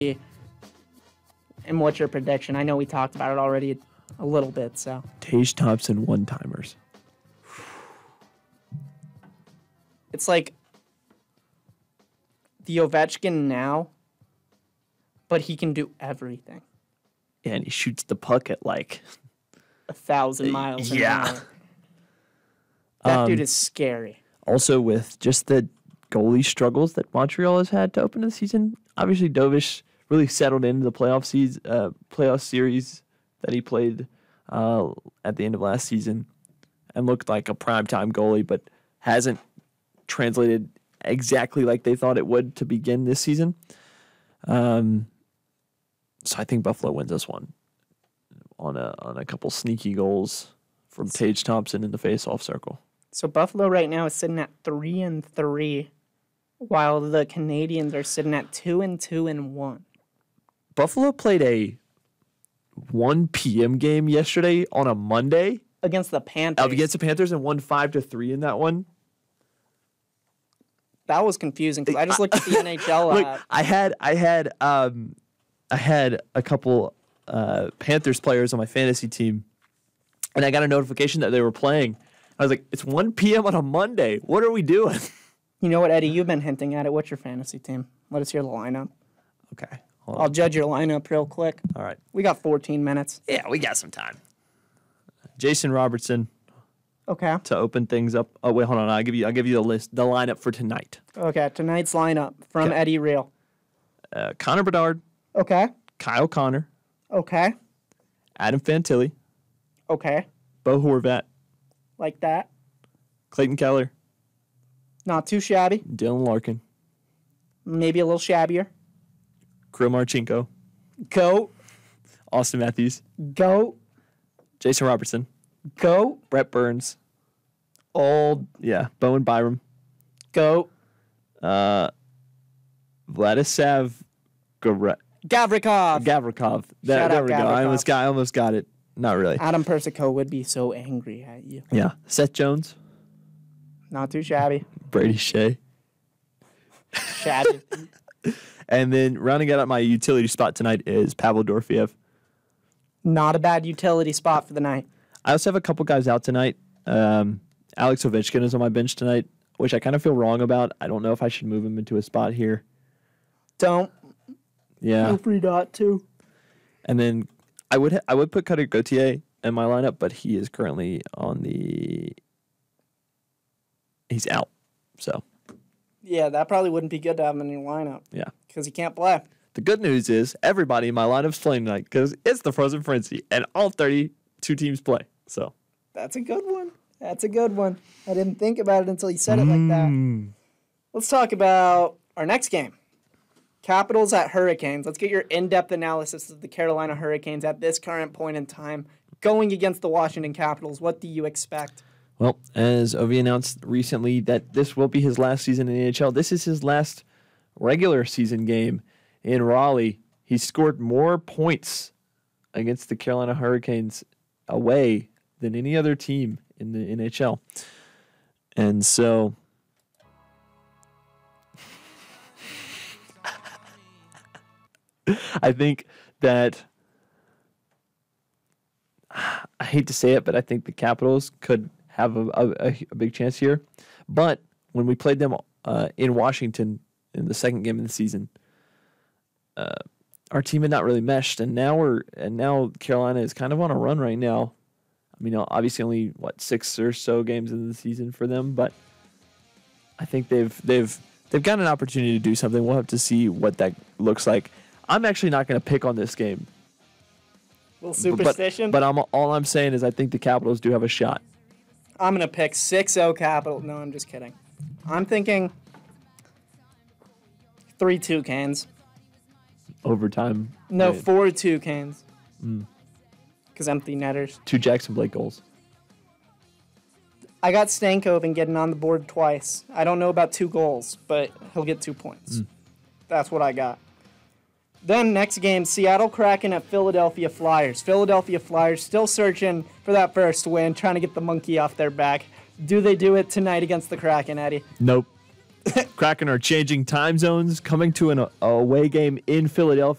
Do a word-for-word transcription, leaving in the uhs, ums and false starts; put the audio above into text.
And what's your prediction? I know we talked about it already a little bit, so. Tage Thompson one-timers. It's like the Ovechkin now, but he can do everything. Yeah, and he shoots the puck at like a thousand miles an yeah. hour. That um, dude is scary. Also, with just the goalie struggles that Montreal has had to open the season, obviously Dovish really settled into the playoff season, uh, playoff series that he played uh, at the end of last season, and looked like a primetime goalie, but hasn't translated exactly like they thought it would to begin this season. Um, so I think Buffalo wins this one on a on a couple sneaky goals from Tage Thompson in the face-off circle. So Buffalo right now is sitting at three and three, while the Canadians are sitting at two and two and one. Buffalo played a one p.m. game yesterday on a Monday against the Panthers. Against the Panthers and won five to three in that one. That was confusing because I just looked at the N H L Look, app. I had I had um I had a couple uh, Panthers players on my fantasy team, and I got a notification that they were playing. I was like, "It's one p.m. on a Monday. What are we doing?" You know what, Eddie? You've been hinting at it. What's your fantasy team? Let us hear the lineup. Okay. I'll judge your lineup real quick. All right. We got fourteen minutes. Yeah, we got some time. Jason Robertson. Okay. To open things up. Oh wait, hold on. I'll give you. I'll give you the list, the lineup for tonight. Okay, tonight's lineup from okay. Eddie Real. Uh, Connor Bedard. Okay. Kyle Connor. Okay. Adam Fantilli. Okay. Bo Horvat. Like that. Clayton Keller. Not too shabby. Dylan Larkin. Maybe a little shabbier. Kirill Marchenko. Go. Austin Matthews. Go. Jason Robertson. Go. Brett Burns. Old. Yeah. Bowen Byram. Go. Uh, Vladislav Gavre- Gavrikov. Gavrikov. That, Shout there out we go. Gavrikov. I almost got I almost got it. Not really. Adam Persico would be so angry at you. Yeah. Seth Jones. Not too shabby. Brady Shea. Shabby. And then rounding out my utility spot tonight is Pavel Dorofeyev. Not a bad utility spot for the night. I also have a couple guys out tonight. Um, Alex Ovechkin is on my bench tonight, which I kind of feel wrong about. I don't know if I should move him into a spot here. Don't. Yeah. Feel free not to. And then I would ha- I would put Cutter Gauthier in my lineup, but he is currently on the. He's out, so. Yeah, that probably wouldn't be good to have him in your lineup. Yeah. Because he can't play. The good news is everybody in my lineup's playing tonight because it's the Frozen Frenzy, and all thirty-two teams play. So. That's a good one. That's a good one. I didn't think about it until you said it like that. Let's talk about our next game. Capitals at Hurricanes. Let's get your in-depth analysis of the Carolina Hurricanes at this current point in time. Going against the Washington Capitals, what do you expect? Well, as Ovi announced recently that this will be his last season in the N H L, this is his last regular season game in Raleigh. He scored more points against the Carolina Hurricanes away than any other team in the N H L. And so I think that I hate to say it, but I think the Capitals could have a, a, a big chance here. But when we played them uh, in Washington in the second game of the season, uh, our team had not really meshed, and now we're and now Carolina is kind of on a run right now. I mean, obviously only what six or so games in the season for them, but I think they've they've they've got an opportunity to do something. We'll have to see what that looks like. I'm actually not going to pick on this game. Little superstition. But, but I'm all I'm saying is I think the Capitals do have a shot. I'm going to pick six oh Capital. No, I'm just kidding. I'm thinking three two Canes. Overtime. No, right. four two Canes. Mm. Because empty netters. Two Jackson Blake goals. I got Stankoven getting on the board twice. I don't know about two goals, but he'll get two points. Mm. That's what I got. Then next game, Seattle Kraken at Philadelphia Flyers. Philadelphia Flyers still searching for that first win, trying to get the monkey off their back. Do they do it tonight against the Kraken, Eddie? Nope. Kraken are changing time zones, coming to an a away game in Philadelphia.